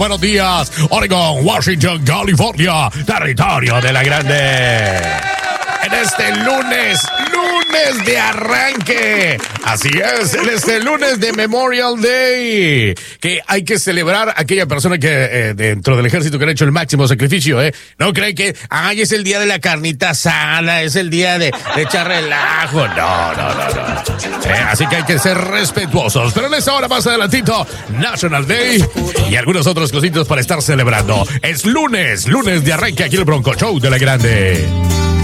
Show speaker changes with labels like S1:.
S1: Buenos días, Oregon, Washington, California, territorio de la grande. En este lunes de arranque. Así es, en este lunes de Memorial Day, que hay que celebrar a aquella persona que dentro del ejército que han hecho el máximo sacrificio, No creen que, es el día de la carnita asada, es el día de echar relajo. No. Así que hay que ser respetuosos. Pero en esta hora más adelantito, National Day y algunos otros cositos para estar celebrando. Es lunes de arranque aquí el Bronco Show de la grande.